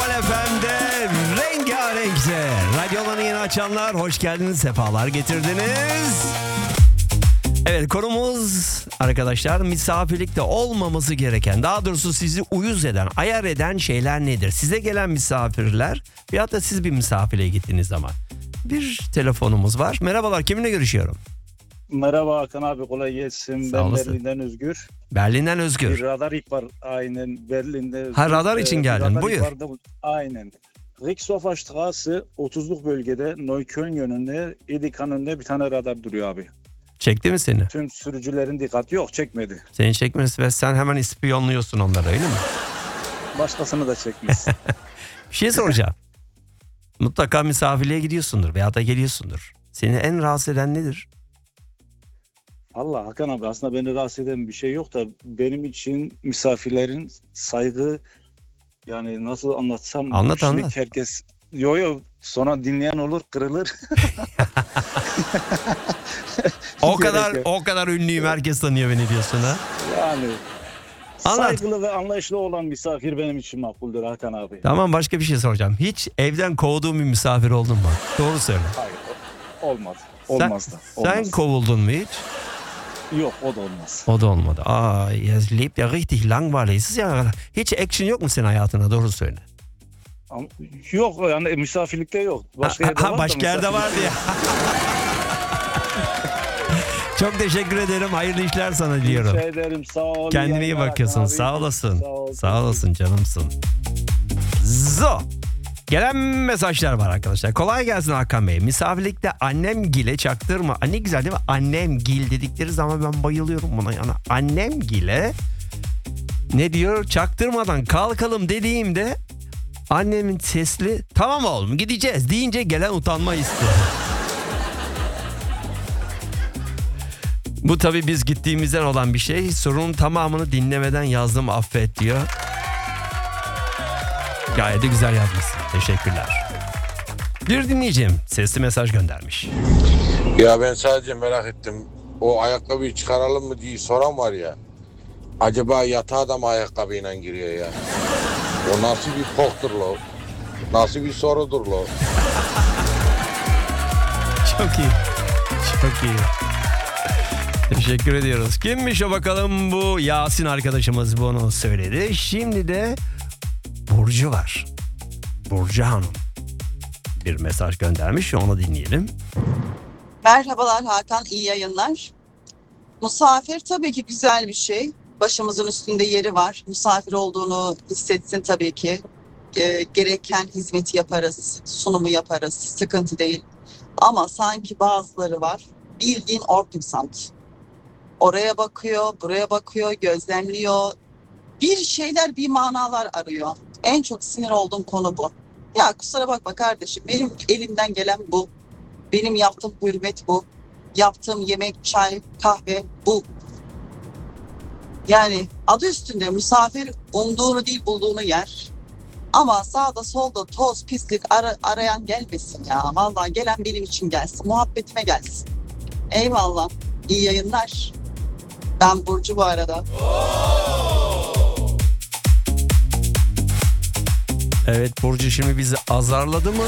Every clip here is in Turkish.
Global FM'de rengarenkse. Radyolarını yeni açanlar hoş geldiniz, sefalar getirdiniz. Evet, konumuz arkadaşlar misafirlikte olmaması gereken, daha doğrusu sizi uyuz eden, ayar eden şeyler nedir? Size gelen misafirler veyahut da siz bir misafire gittiğiniz zaman. Bir telefonumuz var. Merhabalar, kiminle görüşüyorum? Merhaba Hakan abi, kolay gelsin. Sağ Ben olasın. Berlin'den Özgür. Berlin'den Bir Özgür. radar ilk var aynen Berlin'de. Özgür. Ha, radar için geldin, radar buyur. ihbarda aynen. Rixhofer Straße 30'luk bölgede Neukölln yönünde Edika'nın önünde bir tane radar duruyor abi. Çekti mi seni? Tüm sürücülerin dikkati yok, çekmedi. Seni çekmesi ve sen hemen ispiyonluyorsun onları, öyle mi? Başkasını da çekmez. Bir şey soracağım. Mutlaka misafirliğe gidiyorsundur veya da geliyorsundur. Seni en rahatsız eden nedir? Allah Hakan abi, aslında beni rahatsız eden bir şey yok da benim için misafirlerin saygı, yani nasıl anlatsam. Anlat, şimdi anlat. Herkes yo sonra dinleyen olur, kırılır. O kadar ünlüyüm, herkes tanıyor beni diyorsun ha. Yani Anlat. saygılı ve anlayışlı olan misafir benim için makbuldür Hakan abi. Tamam, başka bir şey soracağım. Hiç evden kovduğun bir misafir oldun mu? Doğru söyle. Hayır, olmaz. Olmaz da. Olmaz. Sen kovuldun mu hiç? Yok, o da olmaz. O da olmadı. Aa, ya lebt ya richtig langweilig. Es ist ya, hiç action yok mu senin hayatında? Doğru söyle. Yok, yani misafirlikte yok. Başka yerde var başka da yerde vardı ya. Çok teşekkür ederim. Hayırlı işler sana diliyorum. Rica ederim, sağ ol. Kendine iyi bakıyorsun. Abi. Sağ olasın. Sağ ol. Sağ olasın, canımsın. Zo. Gelen mesajlar var arkadaşlar. Kolay gelsin Hakan Bey. Misafirlikte annemgile çaktırma. Ne güzel değil mi? Annemgil dedikleri zaman ben bayılıyorum buna. Yani annemgile ne diyor? Çaktırmadan kalkalım dediğimde annemin sesli tamam oğlum gideceğiz deyince gelen utanma hissi. Bu tabii biz gittiğimizden olan bir şey. Sorunun tamamını dinlemeden yazdım, affet diyor. Gayet de güzel yazmışsın. Teşekkürler. Bir dinleyicim sesli mesaj göndermiş. Ya ben sadece merak ettim. O ayakkabıyı çıkaralım mı diye soran var ya. Acaba yatağa da mı ayakkabıyla giriyor ya? O nasıl bir koktur lo? Nasıl bir sorudur lo? Çok iyi. Çok iyi. Teşekkür ediyoruz. Kimmiş o bakalım? Bu Yasin arkadaşımız bunu söyledi. Şimdi de Burcu var. Burcu Hanım bir mesaj göndermiş. Onu dinleyelim. Merhabalar Hakan, iyi yayınlar. Misafir tabii ki güzel bir şey. Başımızın üstünde yeri var. Misafir olduğunu hissetsin tabii ki. Gereken hizmeti yaparız, sunumu yaparız. Sıkıntı değil. Ama sanki bazıları var. Bildiğin Ordnungsamt. Oraya bakıyor, buraya bakıyor, gözlemliyor. Bir şeyler, bir manalar arıyor. En çok sinir olduğum konu bu. Ya kusura bakma kardeşim, benim elimden gelen bu. Benim yaptığım hürmet bu. Yaptığım yemek, çay, kahve bu. Yani adı üstünde misafir umduğunu değil bulduğunu yer. Ama sağda solda toz, pislik arayan gelmesin ya. Vallahi gelen benim için gelsin. Muhabbetime gelsin. Eyvallah. İyi yayınlar. Ben Burcu bu arada. Evet, Burcu şimdi bizi azarladı mı?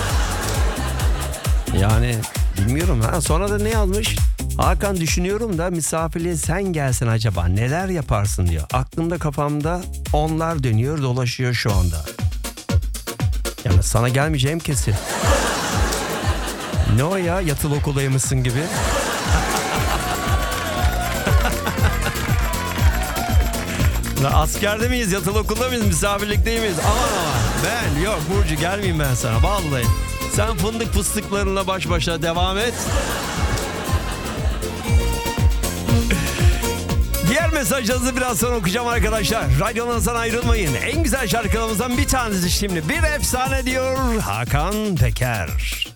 Yani bilmiyorum ha. Sonra da ne yazmış? Hakan, düşünüyorum da misafirliğe sen gelsin acaba neler yaparsın diyor. Aklımda kafamda onlar dönüyor dolaşıyor şu anda. Yani sana gelmeyeceğim kesin. Ne o ya, yatılı okuldaymışsın gibi. Askerde miyiz, yatılı okulda mıyız, misafirlikte miyiz? Aman ben yok Burcu, gelmeyeyim ben sana vallahi. Sen fındık fıstıklarınla baş başa devam et. Diğer mesajlarınızı biraz sonra okuyacağım arkadaşlar. Radyolarınızdan ayrılmayın. En güzel şarkılarımızdan bir tanesi şimdi. Bir efsane diyor Hakan Peker.